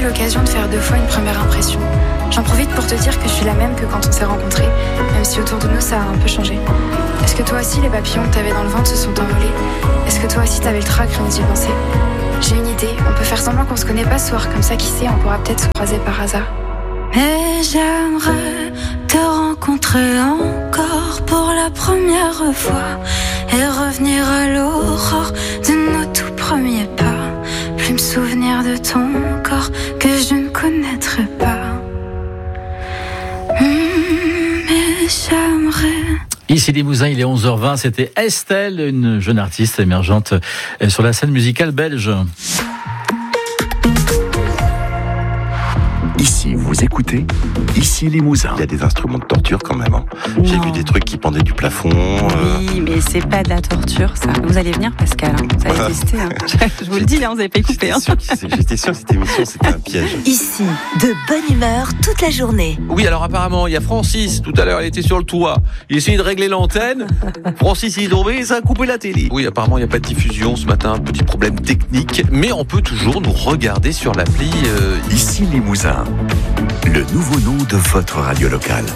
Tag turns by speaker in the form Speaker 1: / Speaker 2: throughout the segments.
Speaker 1: l'occasion de faire 2 fois une première impression. J'en profite pour te dire que je suis la même que quand on s'est rencontrés, même si autour de nous ça a un peu changé. Est-ce que toi aussi les papillons que t'avais dans le ventre se sont envolés? Est-ce que toi aussi t'avais le trac rien d'y penser? J'ai une idée, on peut faire semblant qu'on se connaît pas ce soir, comme ça qui sait, on pourra peut-être se croiser par hasard. Mais j'aimerais te rencontrer encore pour la première fois et revenir à l'aurore de nos tout premiers pas. Plus me souvenir de ton corps que je ne connaîtrais pas. Mais j'aimerais...
Speaker 2: Ici Limousin, il est 11h20, c'était Estelle, une jeune artiste émergente sur la scène musicale belge.
Speaker 3: Ici, vous écoutez Ici Limousin. Il y a des instruments de torture quand même. Hein. J'ai vu des trucs qui pendaient du plafond.
Speaker 4: Oui, mais c'est pas de la torture, ça. Vous allez venir, Pascal. Hein. Vous allez tester. Hein. Je vous le dis, hein, vous n'avez pas écouté. Hein.
Speaker 3: J'étais sûr que cette émission, c'était un piège.
Speaker 5: Ici, de bonne humeur toute la journée.
Speaker 6: Oui, alors apparemment, il y a Francis. Tout à l'heure, il était sur le toit. Il essayait de régler l'antenne. Francis, il est tombé et ça a coupé la télé. Oui, apparemment, il n'y a pas de diffusion ce matin. Petit problème technique. Mais on peut toujours nous regarder sur l'appli.
Speaker 3: Ici Limousin. Le nouveau nom de votre radio locale.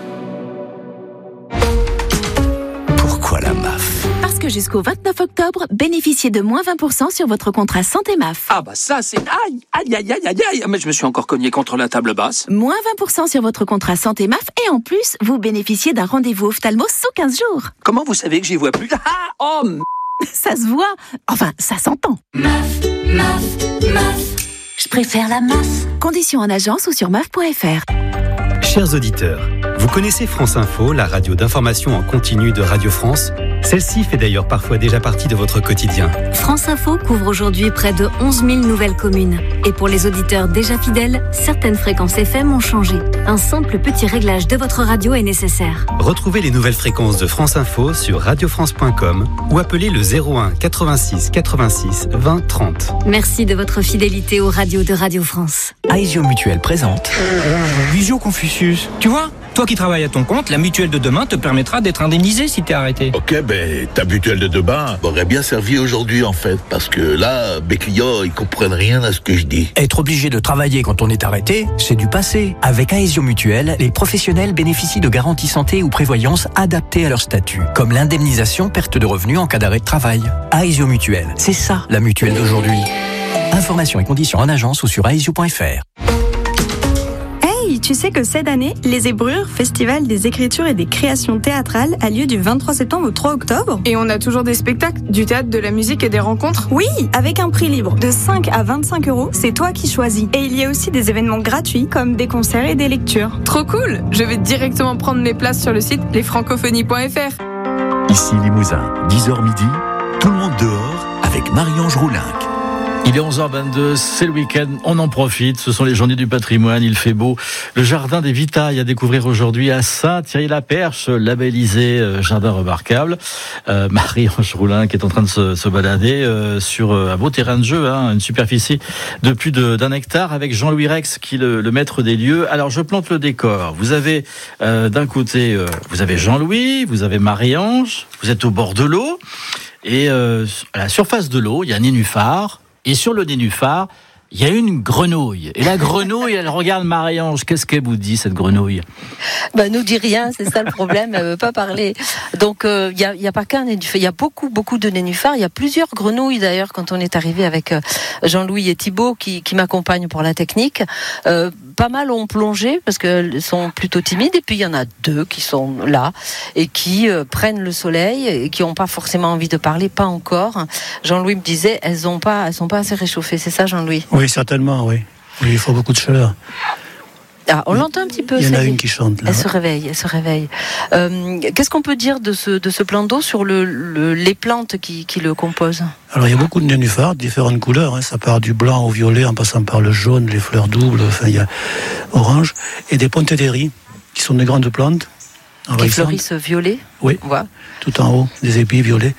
Speaker 3: Pourquoi la MAF?
Speaker 7: Parce que jusqu'au 29 octobre, bénéficiez de moins 20% sur votre contrat santé MAF.
Speaker 8: Ah bah ça c'est... Aïe. Mais je me suis encore cogné contre la table basse.
Speaker 7: Moins 20% sur votre contrat santé MAF et en plus, vous bénéficiez d'un rendez-vous ophtalmo sous 15 jours.
Speaker 8: Comment vous savez que j'y vois plus?
Speaker 7: Ça se voit. Enfin, ça s'entend.
Speaker 5: MAF. Je préfère la MAF.
Speaker 7: Conditions en agence ou sur maf.fr.
Speaker 9: Chers auditeurs, vous connaissez France Info, la radio d'information en continu de Radio France? Celle-ci fait d'ailleurs parfois déjà partie de votre quotidien.
Speaker 10: France Info couvre aujourd'hui près de 11 000 nouvelles communes. Et pour les auditeurs déjà fidèles, certaines fréquences FM ont changé. Un simple petit réglage de votre radio est nécessaire.
Speaker 9: Retrouvez les nouvelles fréquences de France Info sur radiofrance.com ou appelez le 01 86 86 20 30.
Speaker 10: Merci de votre fidélité aux radios de Radio France.
Speaker 11: Aesio Mutuelle présente Visio Confucius. Tu vois, toi qui travailles à ton compte, la mutuelle de demain te permettra d'être indemnisé si t'es arrêté.
Speaker 12: Ok, ta mutuelle de demain m'aurait bien servi aujourd'hui en fait, parce que là, mes clients, ils comprennent rien à ce que je dis.
Speaker 11: Être obligé de travailler quand on est arrêté, c'est du passé. Avec Aesio Mutuelle, les professionnels bénéficient de garanties santé ou prévoyance adaptées à leur statut, comme l'indemnisation perte de revenus en cas d'arrêt de travail. Aesio Mutuelle, c'est ça la mutuelle d'aujourd'hui. Informations et conditions en agence ou sur aesio.fr.
Speaker 13: Tu sais que cette année, les Ébrures, Festival des écritures et des créations théâtrales, a lieu du 23 septembre au 3 octobre.
Speaker 1: Et on a toujours des spectacles, du théâtre, de la musique et des rencontres?
Speaker 13: Oui, avec un prix libre de 5 à 25 €, c'est toi qui choisis. Et il y a aussi des événements gratuits, comme des concerts et des lectures.
Speaker 1: Trop cool! Je vais directement prendre mes places sur le site lesfrancophonies.fr.
Speaker 3: Ici Limousin, 10h midi, tout le monde dehors avec Marie-Ange Roulinck.
Speaker 2: Il est 11h22, c'est le week-end, on en profite, ce sont les journées du patrimoine, il fait beau. Le jardin des Vitailles à découvrir aujourd'hui à Saint-Thierry-la-Perche, labellisé jardin remarquable. Marie-Ange Roulinck qui est en train de se balader sur un beau terrain de jeu, une superficie de plus d'1 hectare avec Jean-Louis Rex qui est le maître des lieux. Alors je plante le décor, vous avez d'un côté, vous avez Jean-Louis, vous avez Marie-Ange, vous êtes au bord de l'eau et à la surface de l'eau, il y a un nénuphar. Et sur le nénuphar, il y a une grenouille. Et la grenouille, elle regarde Marie-Ange. Qu'est-ce qu'elle vous dit, cette grenouille?
Speaker 14: Nous dit rien, c'est ça le problème, elle veut pas parler. Donc, il y a pas qu'un nénuphar, il y a beaucoup de nénuphars. Il y a plusieurs grenouilles d'ailleurs quand on est arrivé avec Jean-Louis et Thibaut qui m'accompagnent pour la technique. Pas mal ont plongé parce qu'elles sont plutôt timides. Et puis, il y en a 2 qui sont là et qui prennent le soleil et qui n'ont pas forcément envie de parler, pas encore. Jean-Louis me disait, elles sont pas assez réchauffées. C'est ça, Jean-Louis?
Speaker 15: Oui, certainement, oui. Il faut beaucoup de chaleur.
Speaker 14: Ah, on l'entend un petit peu.
Speaker 15: Il y en a une qui chante là.
Speaker 14: Elle se réveille. Qu'est-ce qu'on peut dire de ce plan d'eau sur les plantes qui le composent?
Speaker 15: Alors il y a beaucoup de nénuphars, différentes couleurs. Ça part du blanc au violet, en passant par le jaune, les fleurs doubles, il y a orange, et des pontederi, qui sont des grandes plantes.
Speaker 14: Qui fleurissent violet.
Speaker 15: Oui. Tout en haut, des épis violets.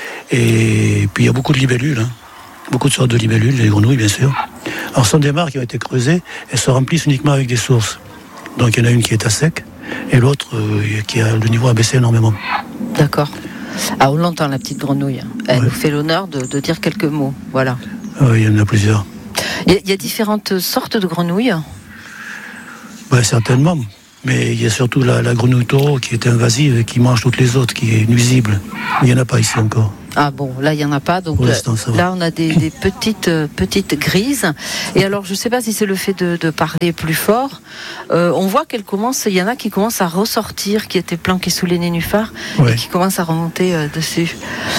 Speaker 15: Et puis il y a beaucoup de libellules. Beaucoup de sortes de libellules, les grenouilles bien sûr. Alors ce sont des mares qui ont été creusées, elles se remplissent uniquement avec des sources. Donc il y en a une qui est à sec et l'autre qui a le niveau abaissé énormément.
Speaker 14: D'accord. Ah, on l'entend la petite grenouille. Elle nous fait l'honneur de dire quelques mots. Voilà.
Speaker 15: Il y en a plusieurs.
Speaker 14: Il y a différentes sortes de grenouilles.
Speaker 15: Certainement. Mais il y a surtout la grenouille taureau qui est invasive et qui mange toutes les autres, qui est nuisible. Il n'y en a pas ici encore.
Speaker 14: Ah bon, là il n'y en a pas, donc là on a des petites grises. Et alors je ne sais pas si c'est le fait de parler plus fort, on voit il y en a qui commencent à ressortir, qui étaient planqués sous les nénuphars, et qui commencent à remonter dessus.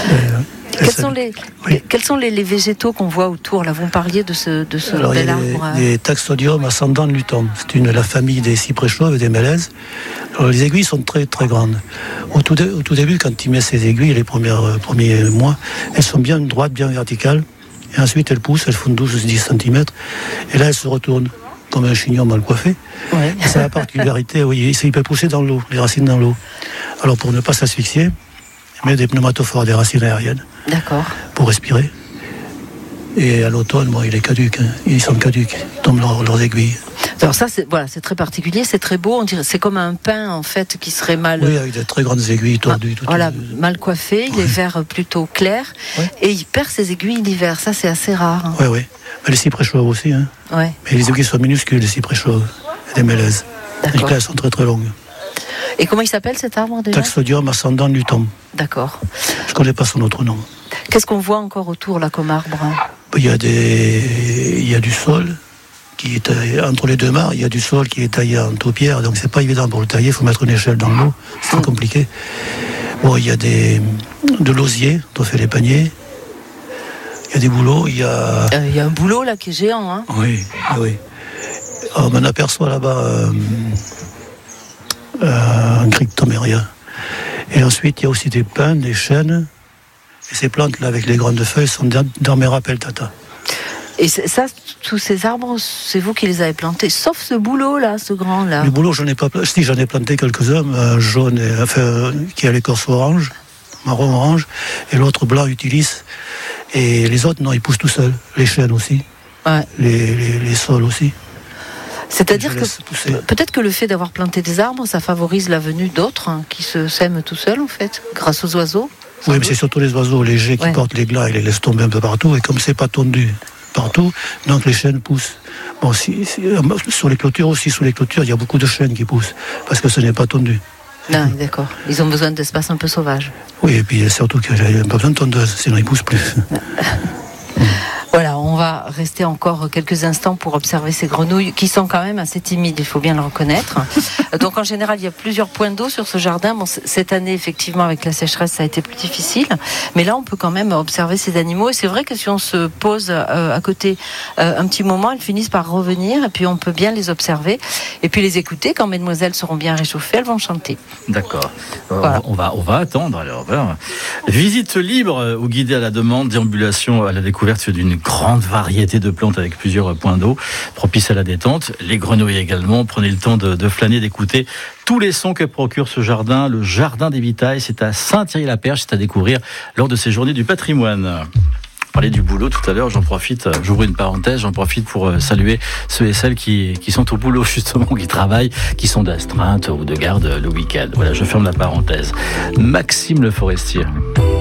Speaker 14: Quels sont les végétaux qu'on voit autour? Là, vous me parliez de ce bel arbre.
Speaker 15: Les Taxodium ascendant lutum. C'est la famille des cyprès chauves et des mélèzes. Alors, les aiguilles sont très très grandes. Au tout début, quand il met ces aiguilles, les premiers mois, elles sont bien droites, bien verticales. Et ensuite, elles poussent, elles font 12-10 cm. Et là, elles se retournent comme un chignon mal coiffé. Ouais. C'est la particularité, il peut pousser dans l'eau, les racines dans l'eau. Alors, pour ne pas s'asphyxier, il met des pneumatophores, des racines aériennes.
Speaker 14: D'accord.
Speaker 15: Pour respirer. Et à l'automne, il est caduc. Ils sont caducs. Ils tombent leurs aiguilles.
Speaker 14: Alors ça, c'est très particulier, c'est très beau. On dirait, c'est comme un pin en fait qui serait mal.
Speaker 15: Oui, avec de très grandes aiguilles tordues.
Speaker 14: Mal coiffé. Il est vert plutôt clair et il perd ses aiguilles l'hiver. Ça, c'est assez rare.
Speaker 15: Oui. Mais les cyprès chauves aussi. Mais les aiguilles sont minuscules, les cyprès chauves et les mélèzes. Les classes sont très très longues.
Speaker 14: Et comment il s'appelle cet arbre déjà?
Speaker 15: Taxodium ascendant lutum.
Speaker 14: D'accord.
Speaker 15: Je ne connais pas son autre nom.
Speaker 14: Qu'est-ce qu'on voit encore autour là comme arbre?
Speaker 15: Il y a du sol qui est entre les deux mares. Il y a du sol qui est taillé en taupière, donc c'est pas évident pour le tailler. Il faut mettre une échelle dans l'eau. C'est compliqué. Bon, il y a de l'osier, on fait les paniers. Il y a des bouleaux. Il y a
Speaker 14: un bouleau là qui est géant. Hein.
Speaker 15: Oui. On en aperçoit là-bas. Un cryptomérien. Et ensuite, il y a aussi des pins, des chênes. Et ces plantes-là, avec les grandes feuilles, sont d'Armera peltata.
Speaker 14: Et ça, tous ces arbres, c'est vous qui les avez plantés, sauf ce bouleau-là, ce grand-là.
Speaker 15: Le bouleau, j'en ai planté quelques-uns, un jaune, qui a l'écorce orange, marron-orange, et l'autre blanc utilise. Et les autres, non, ils poussent tout seuls. Les chênes aussi. Ouais. Les saules aussi.
Speaker 14: C'est-à-dire que peut-être que le fait d'avoir planté des arbres, ça favorise la venue d'autres qui se sèment tout seuls, en fait, grâce aux oiseaux.
Speaker 15: Oui, mais c'est surtout les oiseaux légers qui portent les glands et les laissent tomber un peu partout. Et comme c'est pas tondu partout, donc les chênes poussent. Bon, sur les clôtures aussi, sous les clôtures, il y a beaucoup de chênes qui poussent, parce que ce n'est pas tondu.
Speaker 14: Non, d'accord. Ils ont besoin d'espace un peu sauvage.
Speaker 15: Oui, et puis surtout qu'il n'y a pas besoin de tondeuse, sinon ils poussent plus.
Speaker 14: Voilà, on va rester encore quelques instants pour observer ces grenouilles qui sont quand même assez timides, il faut bien le reconnaître. Donc en général, il y a plusieurs points d'eau sur ce jardin. Bon, cette année, effectivement, avec la sécheresse, ça a été plus difficile. Mais là, on peut quand même observer ces animaux. Et c'est vrai que si on se pose à côté un petit moment, elles finissent par revenir. Et puis on peut bien les observer. Et puis les écouter. Quand mesdemoiselles seront bien réchauffées, elles vont chanter.
Speaker 2: D'accord. Voilà. On va attendre alors. Visite libre ou guidée à la demande, déambulation à la découverte d'une grande variété de plantes avec plusieurs points d'eau propices à la détente. Les grenouilles également. Prenez le temps de flâner, d'écouter tous les sons que procure ce jardin. Le jardin des Vitailles, c'est à Saint-Thierry-la-Perche. C'est à découvrir lors de ces journées du patrimoine. On parlait du boulot tout à l'heure, j'ouvre une parenthèse, j'en profite pour saluer ceux et celles qui sont au boulot justement, qui travaillent, qui sont d'astreinte ou de garde le week-end. Voilà, je ferme la parenthèse. Maxime Le Forestier.